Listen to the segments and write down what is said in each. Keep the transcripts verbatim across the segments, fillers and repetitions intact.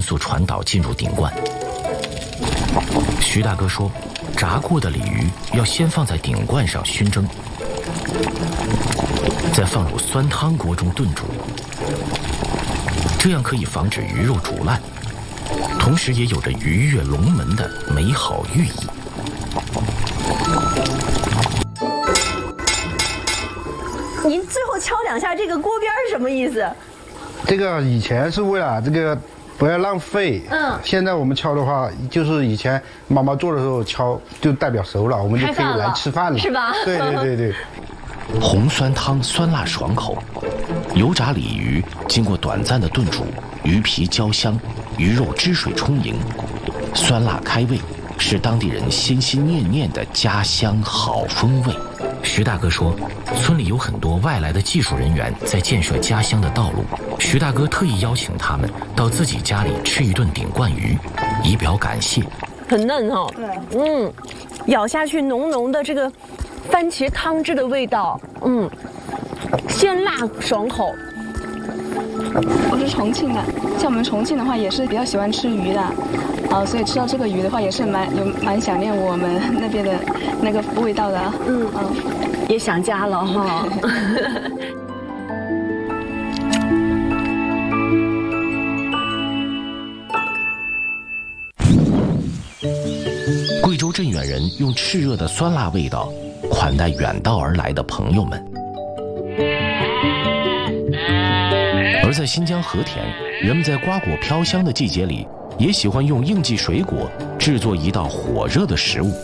速传导进入顶罐。徐大哥说，炸过的鲤鱼要先放在顶罐上熏蒸，再放入酸汤锅中炖煮，这样可以防止鱼肉煮烂，同时也有着鱼跃龙门的美好寓意。 您最后敲两下这个锅边是什么意思？ 这个以前是为了这个不要浪费，嗯，现在我们敲的话，就是以前妈妈做的时候敲，就代表熟了，我们就可以来吃饭了， 是吧？ 对对对对。 红酸汤酸辣爽口，油炸鲤鱼经过短暂的炖煮，鱼皮焦香，鱼肉汁水充盈，酸辣开胃，是当地人心心念念的家乡好风味。徐大哥说，村里有很多外来的技术人员在建设家乡的道路，徐大哥特意邀请他们到自己家里吃一顿顶罐鱼，以表感谢。 很嫩哦，对，嗯，咬下去浓浓的这个番茄汤汁的味道，嗯，鲜辣爽口。 我是重庆的，像我们重庆的话也是比较喜欢吃鱼的，啊，所以吃到这个鱼的话也是蛮有蛮想念我们那边的那个味道的，嗯嗯， 也想家了哈。 贵州镇远人用炽热的酸辣味道款待远道而来的朋友们。而在新疆和田，人们在瓜果飘香的季节里，也喜欢用应季水果制作一道火热的食物。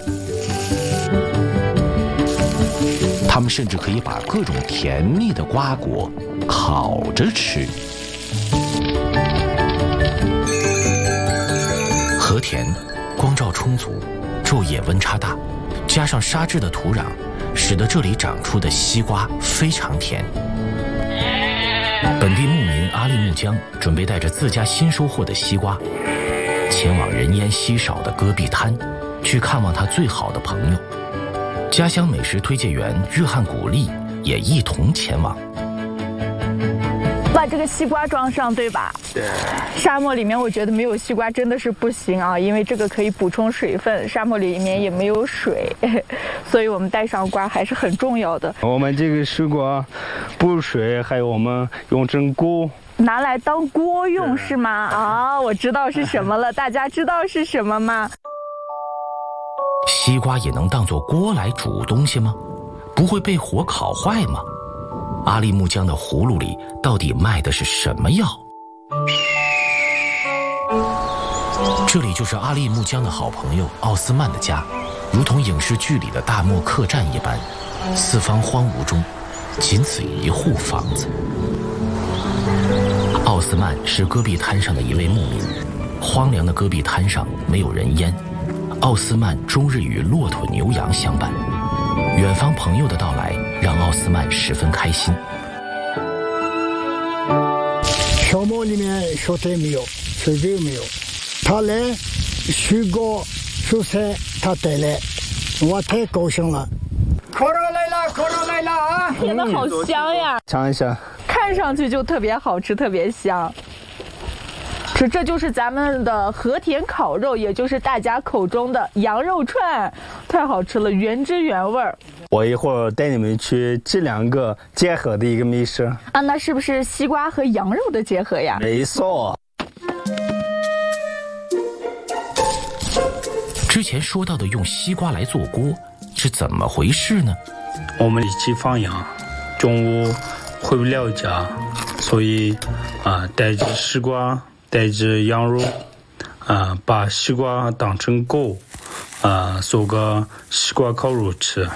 他们甚至可以把各种甜蜜的瓜果烤着吃。和田光照充足，昼夜温差大，加上沙质的土壤，使得这里长出的西瓜非常甜。本地牧民阿力木江准备带着自家新收获的西瓜，前往人烟稀少的戈壁滩，去看望他最好的朋友。家乡美食推介员热汗古丽也一同前往。 把这个西瓜装上，对吧？对。沙漠里面我觉得没有西瓜真的是不行啊，因为这个可以补充水分，沙漠里面也没有水，所以我们带上瓜还是很重要的。 我们这个水果补水，还有我们用成锅。 拿来当锅用是吗？啊，我知道是什么了，大家知道是什么吗？ 西瓜也能当作锅来煮东西吗？不会被火烤坏吗？阿力木江的葫芦里到底卖的是什么药？这里就是阿力木江的好朋友奥斯曼的家，如同影视剧里的大漠客栈一般，四方荒芜中仅此一户房子。奥斯曼是戈壁滩上的一位牧民，荒凉的戈壁滩上没有人烟，奥斯曼终日与骆驼牛羊相伴。远方朋友的到来让奥斯曼十分开心。 沙漠里面水水没有，水沟没有，他来水果蔬菜他带来，我太高兴了。烤肉来了，烤肉来了啊！ 甜的好香呀！ 尝一下， 看上去就特别好吃，特别香。这这就是咱们的和田烤肉，也就是大家口中的羊肉串，太好吃了，原汁原味儿。 我一会儿带你们去这两个结合的一个美食啊，那是不是西瓜和羊肉的结合呀？ 没错。 之前说到的用西瓜来做锅是怎么回事呢？ 我们一起放羊，中午回不了家，所以啊，带着西瓜，带着羊肉，啊，把西瓜当成锅，啊，做个西瓜烤肉吃。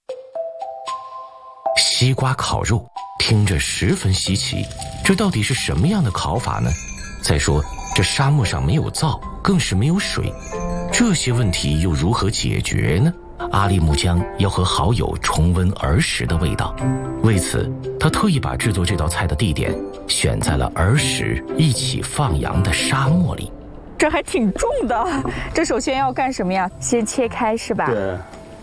西瓜烤肉听着十分稀奇，这到底是什么样的烤法呢？再说这沙漠上没有灶，更是没有水，这些问题又如何解决呢？阿力木江要和好友重温儿时的味道，为此他特意把制作这道菜的地点选在了儿时一起放羊的沙漠里。 这还挺重的，这首先要干什么呀？先切开是吧？ 对。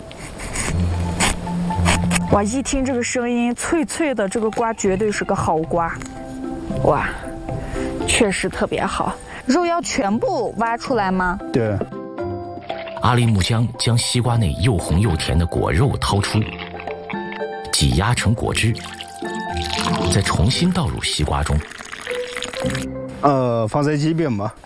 哇，一听这个声音，脆脆的，这个瓜绝对是个好瓜，哇，确实特别好。 肉要全部挖出来吗？ 对。 阿里木江将西瓜内又红又甜的果肉掏出，挤压成果汁，再重新倒入西瓜中。 呃，放在这边吧。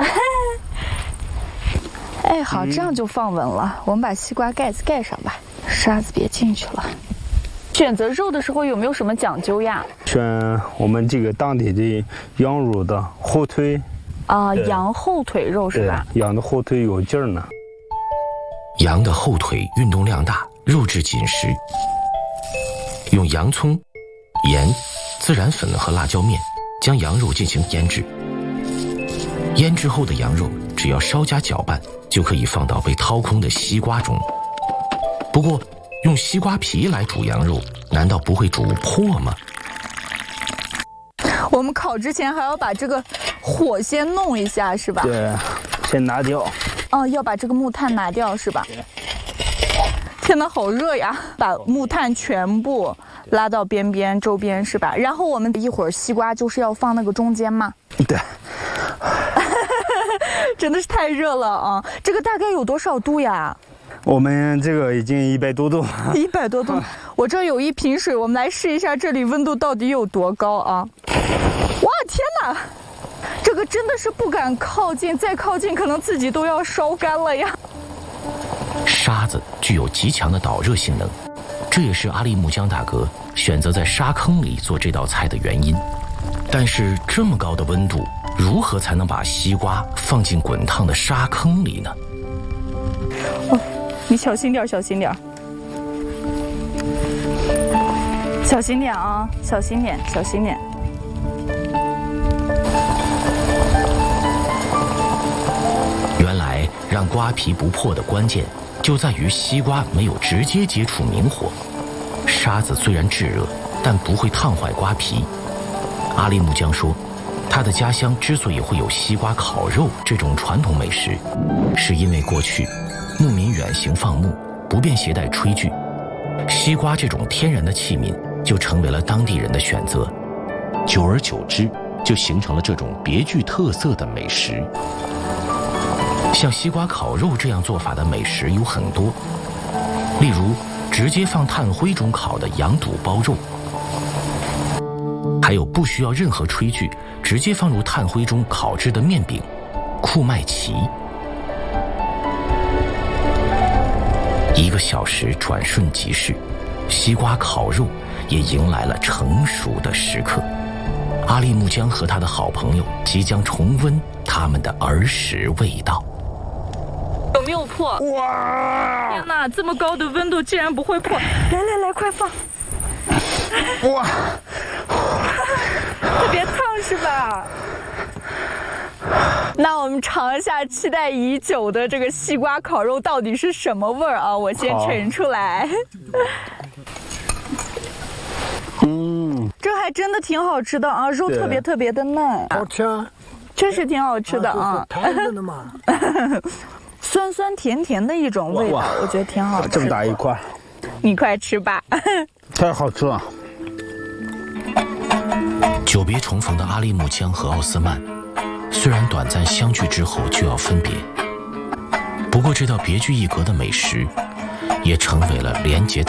哎，好，这样就放稳了。我们把西瓜盖子盖上吧，沙子别进去了。选择肉的时候有没有什么讲究呀？ 选我们这个当地的羊肉的后腿。 啊、呃，羊后腿肉是吧？ 羊的后腿有劲儿呢。 羊的后腿运动量大，肉质紧实。用洋葱、盐、孜然粉和辣椒面将羊肉进行腌制。腌制后的羊肉只要稍加搅拌，就可以放到被掏空的西瓜中。不过，用西瓜皮来煮羊肉，难道不会煮破吗？ 我们烤之前还要把这个火先弄一下，是吧？ 对，先拿掉。 哦，要把这个木炭拿掉，是吧？天哪，好热呀！把木炭全部拉到边边周边，是吧？然后我们一会儿西瓜就是要放那个中间吗？ 对。 真的是太热了啊！这个大概有多少度呀？ 我们这个已经一百多度。 一百多度，我这有一瓶水，我们来试一下这里温度到底有多高啊！哇，天哪！这个真的是不敢靠近，再靠近可能自己都要烧干了呀。 沙子具有极强的导热性能，这也是阿里木江大哥选择在沙坑里做这道菜的原因。但是这么高的温度，如何才能把西瓜放进滚烫的沙坑里呢？ 哦，你小心点，小心点，小心点啊！小心点，小心点。 原来让瓜皮不破的关键就在于西瓜没有直接接触明火。沙子虽然炙热，但不会烫坏瓜皮。阿里木江说，他的家乡之所以会有西瓜烤肉这种传统美食，是因为过去牧民远行放牧，不便携带炊具，西瓜这种天然的器皿就成为了当地人的选择。久而久之，就形成了这种别具特色的美食。像西瓜烤肉这样做法的美食有很多，例如直接放炭灰中烤的羊肚包肉，还有不需要任何炊具直接放入炭灰中烤制的面饼库麦奇。一个小时转瞬即逝，西瓜烤肉也迎来了成熟的时刻。阿里木江和他的好朋友即将重温他们的儿时味道。 有没有破？哇！天哪，这么高的温度竟然不会破！来来来，快放！ 哇！ 特别烫是吧？那我们尝一下期待已久的这个西瓜烤肉到底是什么味儿啊？我先盛出来。 嗯， 这还真的挺好吃的啊，肉特别特别的嫩， 好吃啊， 确实挺好吃的啊。 太嫩了嘛。 酸酸甜甜的一种味道，我觉得挺好吃的。 这么大一块， 你快吃吧。 太好吃了。 久别重逢的阿里木江和奥斯曼，虽然短暂相聚之后就要分别，不过这道别具一格的美食，也成为了连结